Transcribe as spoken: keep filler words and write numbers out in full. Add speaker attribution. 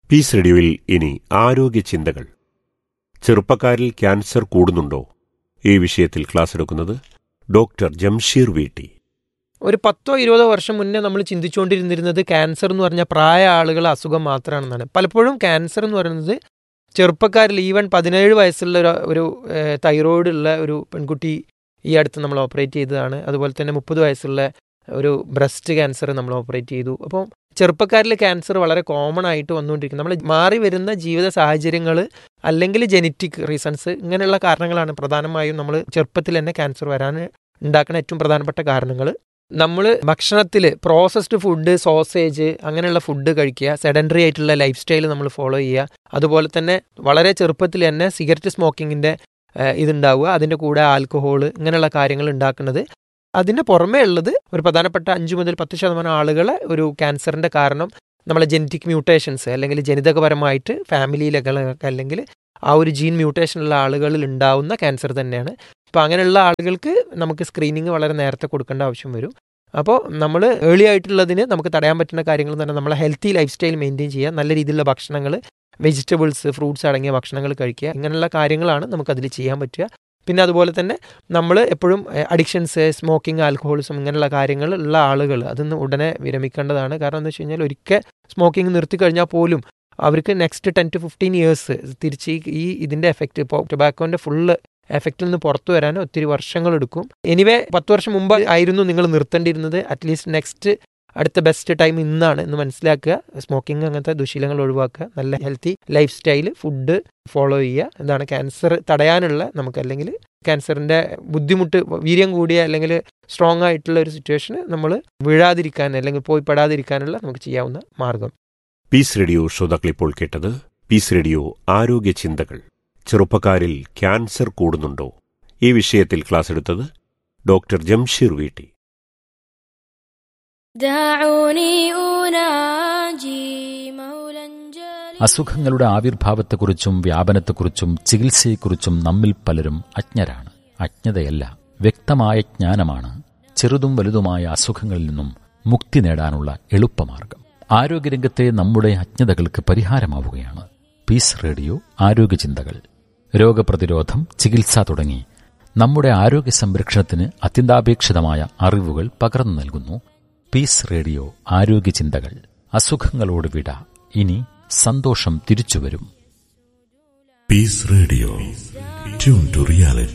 Speaker 1: Piece റേഡിയോയിൽ ഇനി ആരോഗ്യ ചിന്തകൾ. ചെറുപ്പക്കാരിൽ ക്യാൻസർ കൂടുന്നുണ്ടോ? ഈ വിഷയത്തിൽ ക്ലാസ് എടുക്കുന്നത് ഡോക്ടർ ജംഷീർ വീട്ടി.
Speaker 2: ഒരു പത്തോ ഇരുപതോ വർഷം മുന്നേ നമ്മൾ ചിന്തിച്ചുകൊണ്ടിരുന്നിരുന്നത് ക്യാൻസർ എന്ന് പറഞ്ഞാൽ പ്രായ ആളുകളെ അസുഖം മാത്രമാണെന്നാണ്. പലപ്പോഴും ക്യാൻസർ എന്ന് പറയുന്നത് ചെറുപ്പക്കാരിൽ, ഈവൻ പതിനേഴ് വയസ്സുള്ള ഒരു ഒരു തൈറോയിഡ് ഉള്ള ഒരു പെൺകുട്ടി ഈ അടുത്ത് നമ്മൾ ഓപ്പറേറ്റ് ചെയ്തതാണ്. അതുപോലെ തന്നെ മുപ്പത് വയസ്സുള്ള ഒരു ബ്രസ്റ്റ് ക്യാൻസർ നമ്മൾ ഓപ്പറേറ്റ് ചെയ്തു. അപ്പം ചെറുപ്പക്കാരിൽ ക്യാൻസർ വളരെ കോമൺ ആയിട്ട് വന്നുകൊണ്ടിരിക്കുന്നത് നമ്മൾ മാറി വരുന്ന ജീവിത സാഹചര്യങ്ങൾ അല്ലെങ്കിൽ ജനറ്റിക് റീസൺസ്, ഇങ്ങനെയുള്ള കാരണങ്ങളാണ് പ്രധാനമായും നമ്മൾ ചെറുപ്പത്തിൽ തന്നെ ക്യാൻസർ വരാൻ ഉണ്ടാക്കുന്ന ഏറ്റവും പ്രധാനപ്പെട്ട കാരണങ്ങൾ. നമ്മൾ ഭക്ഷണത്തിൽ പ്രോസസ്ഡ് ഫുഡ്, സോസേജ് അങ്ങനെയുള്ള ഫുഡ് കഴിക്കുക, സെഡൻഡറി ആയിട്ടുള്ള ലൈഫ് സ്റ്റൈൽ നമ്മൾ ഫോളോ ചെയ്യുക, അതുപോലെ തന്നെ വളരെ ചെറുപ്പത്തിൽ തന്നെ സിഗരറ്റ് സ്മോക്കിങ്ങിൻ്റെ ഇതുണ്ടാവുക, അതിൻ്റെ കൂടെ ആൽക്കഹോൾ, ഇങ്ങനെയുള്ള കാര്യങ്ങൾ ഉണ്ടാക്കുന്നത്. അതിൻ്റെ പുറമേ ഉള്ളത് ഒരു പ്രധാനപ്പെട്ട അഞ്ച് മുതൽ പത്ത് ശതമാനം ആളുകളെ ഒരു ക്യാൻസറിൻ്റെ കാരണം നമ്മളെ ജനറ്റിക് മ്യൂട്ടേഷൻസ് അല്ലെങ്കിൽ ജനിതകപരമായിട്ട് ഫാമിലിയിലൊക്കെ അല്ലെങ്കിൽ ആ ഒരു ജീൻ മ്യൂട്ടേഷനുള്ള ആളുകളിൽ ഉണ്ടാവുന്ന ക്യാൻസർ തന്നെയാണ്. അപ്പോൾ അങ്ങനെയുള്ള ആളുകൾക്ക് നമുക്ക് സ്ക്രീനിങ് വളരെ നേരത്തെ കൊടുക്കേണ്ട ആവശ്യം വരും. അപ്പോൾ നമ്മൾ ഏർലി ആയിട്ടുള്ളതിന് നമുക്ക് തടയാൻ പറ്റുന്ന കാര്യങ്ങൾ എന്ന് പറഞ്ഞാൽ നമ്മളെ ഹെൽത്തി ലൈഫ് സ്റ്റൈൽ മെയിൻറ്റെയിൻ ചെയ്യുക, നല്ല രീതിയിലുള്ള ഭക്ഷണങ്ങൾ, വെജിറ്റബിൾസ്, ഫ്രൂട്ട്സ് അടങ്ങിയ ഭക്ഷണങ്ങൾ കഴിക്കുക, ഇങ്ങനെയുള്ള കാര്യങ്ങളാണ് നമുക്കതിൽ ചെയ്യാൻ പറ്റുക. പിന്നെ അതുപോലെ തന്നെ നമ്മൾ എപ്പോഴും അഡിക്ഷൻസ്, സ്മോക്കിംഗ്, ആൽക്കഹോളിസം ഇങ്ങനെയുള്ള കാര്യങ്ങൾ ഉള്ള ആളുകൾ അതൊന്ന് ഉടനെ വിരമിക്കേണ്ടതാണ്. കാരണം എന്താ വെച്ച് കഴിഞ്ഞാൽ ഒരിക്കൽ സ്മോക്കിംഗ് നിർത്തി കഴിഞ്ഞാൽ പോലും അവർക്ക് next ten to fifteen years തിരിച്ച് ഈ ഇതിൻ്റെ എഫക്റ്റ്, ഇപ്പോൾ ടൊബാക്കോൻ്റെ ഫുള്ള് എഫക്റ്റിൽ നിന്ന് പുറത്തു വരാൻ ഒത്തിരി വർഷങ്ങളെടുക്കും. എനിവേ പത്ത് വർഷം മുമ്പ് ആയിരുന്നു നിങ്ങൾ നിർത്തേണ്ടിയിരുന്നത്. അറ്റ്ലീസ്റ്റ് നെക്സ്റ്റ് അടുത്ത ബെസ്റ്റ് ടൈം ഇന്നാണ് എന്ന് മനസ്സിലാക്കുക. സ്മോക്കിംഗ് അങ്ങനത്തെ ദുശീലങ്ങൾ ഒഴിവാക്കുക, നല്ല healthy life style food follow ചെയ്യുക. ഇതാണ് ക്യാൻസർ തടയാനുള്ള നമുക്ക്, അല്ലെങ്കിൽ ക്യാൻസറിൻ്റെ ബുദ്ധിമുട്ട് വീര്യം കൂടിയ അല്ലെങ്കിൽ സ്ട്രോങ് ആയിട്ടുള്ള ഒരു സിറ്റുവേഷന് നമ്മൾ വീഴാതിരിക്കാൻ അല്ലെങ്കിൽ പോയി പെടാതിരിക്കാനുള്ള നമുക്ക് ചെയ്യാവുന്ന മാർഗം.
Speaker 1: പീസ് റേഡിയോ ശ്രോതാക്കൾ ഇപ്പോൾ കേട്ടത് പീസ് റേഡിയോ ആരോഗ്യ ചിന്തകൾ. ചെറുപ്പക്കാരിൽ ക്യാൻസർ കൂടുന്നുണ്ടോ? ഈ വിഷയത്തിൽ ക്ലാസ് എടുത്തത് ഡോക്ടർ ജംഷീർ വീട്ടി.
Speaker 3: അസുഖങ്ങളുടെ ആവിർഭാവത്തെക്കുറിച്ചും വ്യാപനത്തെക്കുറിച്ചും ചികിത്സയെക്കുറിച്ചും നമ്മിൽ പലരും അജ്ഞരാണ്. അജ്ഞതയല്ല, വ്യക്തമായ ജ്ഞാനമാണ് ചെറുതും വലുതുമായ അസുഖങ്ങളിൽ നിന്നും മുക്തി നേടാനുള്ള എളുപ്പമാർഗം. ആരോഗ്യരംഗത്തെ നമ്മുടെ അജ്ഞതകൾക്ക് പരിഹാരമാവുകയാണ് പീസ് റേഡിയോ ആരോഗ്യ ചിന്തകൾ. രോഗപ്രതിരോധം, ചികിത്സ തുടങ്ങി നമ്മുടെ ആരോഗ്യ സംരക്ഷണത്തിന് അത്യന്താപേക്ഷിതമായ അറിവുകൾ പകർന്നു നൽകുന്നു പീസ് റേഡിയോ ആരോഗ്യ ചിന്തകൾ. അസുഖങ്ങളോട് വിട, ഇനി സന്തോഷം തിരിച്ചുവരും.
Speaker 4: Piece radio, tune to reality.